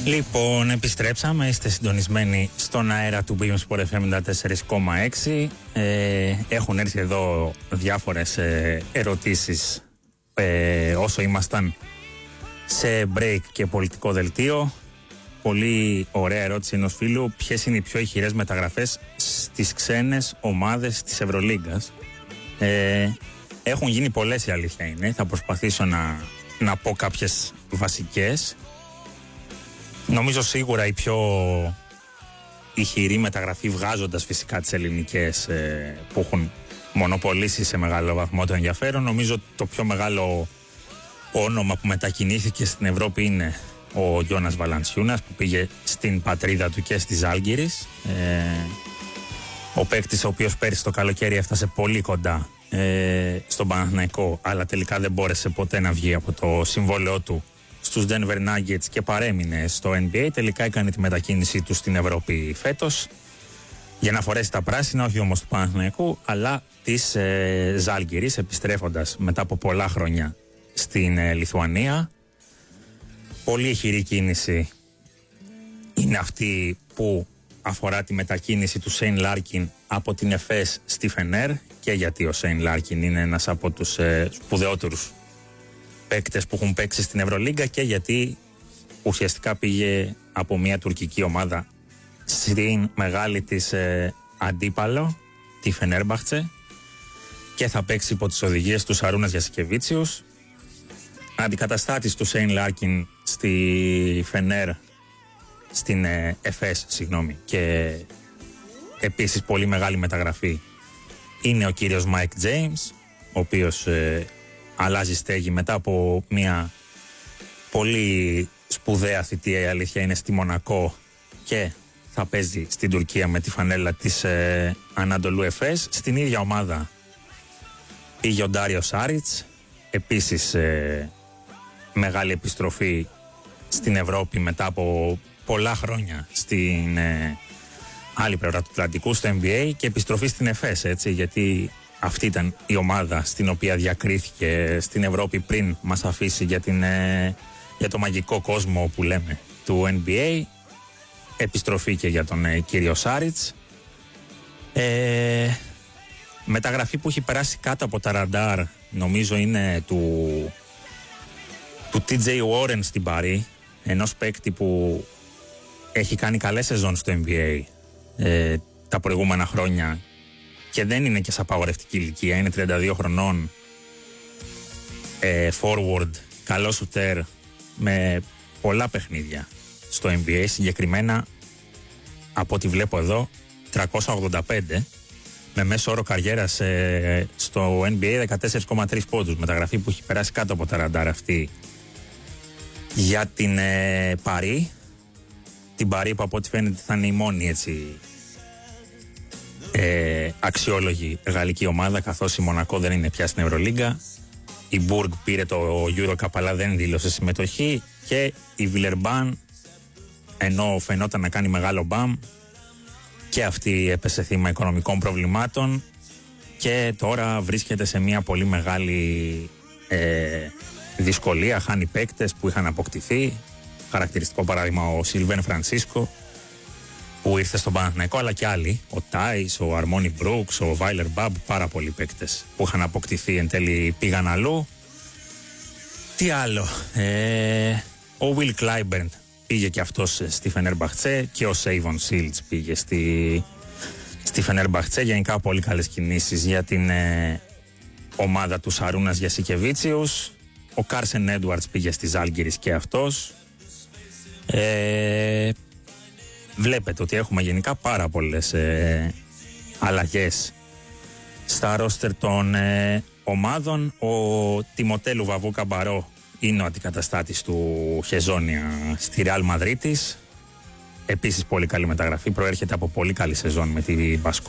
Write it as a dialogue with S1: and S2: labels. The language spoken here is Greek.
S1: Λοιπόν, επιστρέψαμε. Είστε συντονισμένοι στον αέρα του Beam Sport FM 94,6. Έχουν έρθει εδώ διάφορες ερωτήσεις όσο ήμασταν σε break και πολιτικό δελτίο. Πολύ ωραία ερώτηση ενός φίλου. Ποιες είναι οι πιο ηχηρές μεταγραφές στις ξένες ομάδες της Ευρωλίγκας? Έχουν γίνει πολλές, η αλήθεια είναι. Θα προσπαθήσω να πω κάποιες βασικές. Νομίζω σίγουρα η πιο ηχηρή μεταγραφή, βγάζοντας φυσικά τις ελληνικές που έχουν μονοπολίσει σε μεγάλο βαθμό το ενδιαφέρον, νομίζω το πιο μεγάλο όνομα που μετακινήθηκε στην Ευρώπη είναι ο Γιώνας Βαλαντσιούνας, που πήγε στην πατρίδα του και στη Ζάλγκιρις. Ο παίκτης ο οποίος πέρυσι το καλοκαίρι έφτασε πολύ κοντά στον Παναθηναϊκό, αλλά τελικά δεν μπόρεσε ποτέ να βγει από το συμβόλαιό του στους Denver Nuggets και παρέμεινε στο NBA. Τελικά έκανε τη μετακίνησή του στην Ευρώπη φέτος για να φορέσει τα πράσινα, όχι όμως του Παναθηναϊκού, αλλά της Ζάλγκιρις, επιστρέφοντας μετά από πολλά χρόνια στην Λιθουανία. Πολύ ηχηρή κίνηση είναι αυτή που αφορά τη μετακίνηση του Σέιν Λάρκιν από την Εφές στη Φενέρ, και γιατί ο Σέιν Λάρκιν είναι ένας από τους σπουδαιότερους παίκτες που έχουν παίξει στην Ευρωλίγκα, και γιατί ουσιαστικά πήγε από μια τουρκική ομάδα στην μεγάλη της αντίπαλο, τη Φενέρμπαχτσε, και θα παίξει υπό τις οδηγίες του Σαρούνας Γιασικεβίτσιους. Αντικαταστάτης του Σέιν Λάρκιν στη Φενέρ, στην Εφές, συγγνώμη, και επίσης πολύ μεγάλη μεταγραφή είναι ο κύριος Μάικ Τζέιμς, ο οποίος αλλάζει στέγη μετά από μια πολύ σπουδαία θητεία, η αλήθεια είναι, στη Μονακό, και θα παίζει στην Τουρκία με τη φανέλα της Ανατολού Εφές. Στην ίδια ομάδα πήγε ο Ντάριο Σάριτς, επίσης μεγάλη επιστροφή στην Ευρώπη μετά από πολλά χρόνια στην άλλη πλευρά του Ατλαντικού, στο NBA, και επιστροφή στην Εφές, έτσι, γιατί αυτή ήταν η ομάδα στην οποία διακρίθηκε στην Ευρώπη πριν μας αφήσει για το μαγικό κόσμο που λέμε του NBA. Επιστροφή και για τον κύριο Σάριτς. Μεταγραφή που έχει περάσει κάτω από τα ραντάρ, νομίζω είναι του TJ Warren στην Παρί, ενός παίκτη που έχει κάνει καλές σεζόν στο NBA τα προηγούμενα χρόνια και δεν είναι και σε απαγορευτική ηλικία, είναι 32 χρονών, forward, καλό σουτέρ, με πολλά παιχνίδια στο NBA, συγκεκριμένα από ό,τι βλέπω εδώ 385, με μέσο όρο καριέρας στο NBA 14,3 πόντους. Μεταγραφή που έχει περάσει κάτω από τα ραντάρ αυτή για την Παρί. Την Παρί που από ό,τι φαίνεται θα είναι η μόνη, έτσι, αξιόλογη γαλλική ομάδα, καθώς η Μονακό δεν είναι πια στην Ευρωλίγκα. Η Μπουργκ πήρε το Eurocup αλλά δεν δήλωσε συμμετοχή, και η Βιλερμπάν, ενώ φαινόταν να κάνει μεγάλο μπαμ, και αυτή έπεσε θύμα οικονομικών προβλημάτων και τώρα βρίσκεται σε μια πολύ μεγάλη δυσκολία. Χάνει παίκτες που είχαν αποκτηθεί. Χαρακτηριστικό παράδειγμα ο Σιλβέν Φρανσίσκο που ήρθε στον Παναθηναϊκό, αλλά και άλλοι, ο Τάις, ο Αρμόνι Μπρούξ, ο Βάιλερ Μπαμπ, πάρα πολλοί παίκτες που είχαν αποκτηθεί εν τέλει πήγαν αλλού. Τι άλλο, ο Will Clyburn πήγε και αυτός στη Φενέρμπαχτσε, και ο Σέιβον Σίλτς πήγε στη Φενέρμπαχτσε. Γενικά πολύ καλές κινήσεις για την ομάδα του Σαρούνας Γιασικεβίτσιους. Ο Κάρσεν Έντουαρτς πήγε στη Ζάλγκιρις και αυτός. Βλέπετε ότι έχουμε γενικά πάρα πολλές αλλαγές στα ρόστερ των ομάδων. Ο Τιμοτέλου Βαβού Καμπαρό είναι ο αντικαταστάτης του Χεζόνια στη Ρεάλ Μαδρίτης. Επίσης πολύ καλή μεταγραφή, προέρχεται από πολύ καλή σεζόν με τη Μπασκόνια.